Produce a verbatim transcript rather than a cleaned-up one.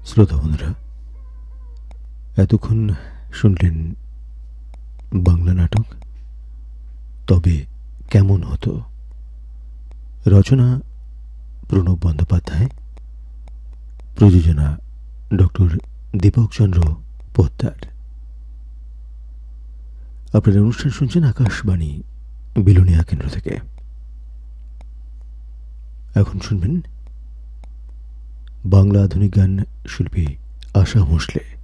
শ্রোতা বন্ধুরা, এতক্ষণ শুনলেন বাংলা নাটক তবে কেমন হতো। রচনা প্রণব বন্দ্যোপাধ্যায়, প্রযোজনা ডক্টর দীপক চন্দ্র পোদ্দার। আপনারা অনুষ্ঠান শুনছেন আকাশবাণী বিলোনিয়া কেন্দ্র থেকে। এখন শুনবেন বাংলা আধুনিক গান শিল্পী আশা ভোঁসলে।